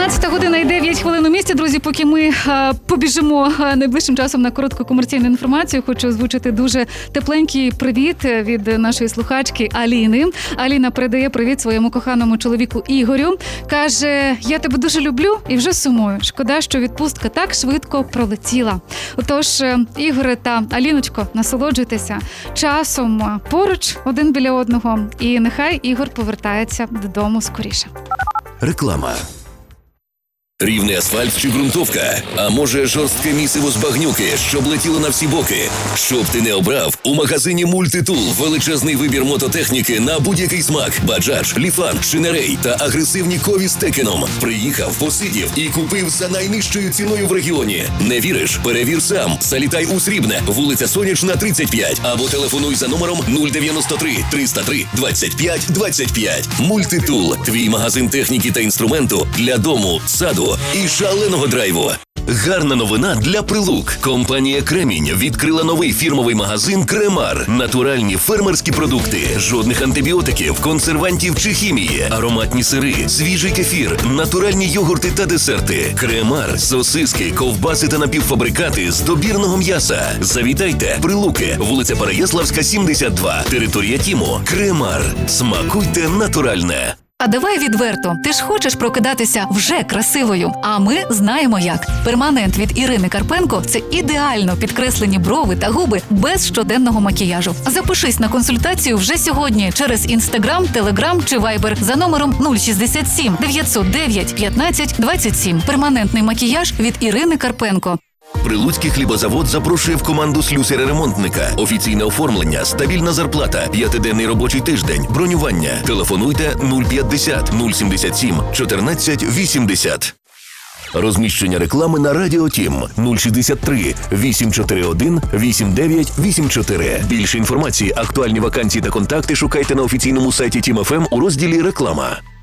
12 година і 9 хвилин у місті. Друзі, поки ми побіжимо найближчим часом на коротку комерційну інформацію, хочу озвучити дуже тепленький привіт від нашої слухачки Аліни. Аліна передає привіт своєму коханому чоловіку Ігорю. Каже, я тебе дуже люблю і вже сумую. Шкода, що відпустка так швидко пролетіла. Отож, Ігоре та Аліночко, насолоджуйтеся часом поруч один біля одного. І нехай Ігор повертається додому скоріше. Реклама. Рівний асфальт чи ґрунтовка? А може жорстке місиво з багнюки, щоб летіло на всі боки? Щоб ти не обрав, у магазині «Мультитул» величезний вибір мототехніки на будь-який смак. Баджаж, Ліфан, Шинерей та агресивні кові з Текеном. Приїхав, посидів і купив за найнижчою ціною в регіоні. Не віриш? Перевір сам. Залітай у Срібне, вулиця Сонячна, 35. Або телефонуй за номером 093 303 25 25. «Мультитул» – твій магазин техніки та інструменту для дому, саду і шаленого драйву. Гарна новина для Прилук. Компанія «Кремінь» відкрила новий фірмовий магазин «Кремар». Натуральні фермерські продукти, жодних антибіотиків, консервантів чи хімії, ароматні сири, свіжий кефір, натуральні йогурти та десерти. «Кремар» – сосиски, ковбаси та напівфабрикати з добірного м'яса. Завітайте. Прилуки, вулиця Переяславська, 72. Територія ТІМу. «Кремар». Смакуйте натуральне. А давай відверто, ти ж хочеш прокидатися вже красивою, а ми знаємо як. Перманент від Ірини Карпенко – це ідеально підкреслені брови та губи без щоденного макіяжу. Запишись на консультацію вже сьогодні через Інстаграм, Телеграм чи Вайбер за номером 067 909 15 27. Перманентний макіяж від Ірини Карпенко. Прилуцький хлібозавод запрошує в команду слюсаря-ремонтника. Офіційне оформлення, стабільна зарплата, 5-денний робочий тиждень, бронювання. Телефонуйте 050 077 14 80. Розміщення реклами на Радіо Тім 063 841 8984. Більше інформації, актуальні вакансії та контакти шукайте на офіційному сайті Тім ФМ у розділі «Реклама».